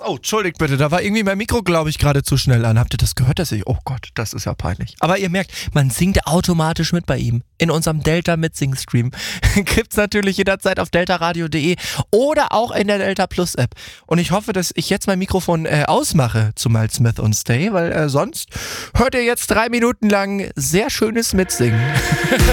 Oh, entschuldigt bitte, da war irgendwie mein Mikro, glaube ich, gerade zu schnell an. Habt ihr das gehört? Oh Gott, das ist ja peinlich. Aber ihr merkt, man singt automatisch mit bei ihm. In unserem Delta Mitsing-Stream. Gibt's natürlich jederzeit auf deltaradio.de oder auch in der Delta Plus App. Und ich hoffe, dass ich jetzt mein Mikrofon ausmache zu Miles Smith und Stay, weil sonst hört ihr jetzt 3 Minuten lang sehr schönes Mitsingen.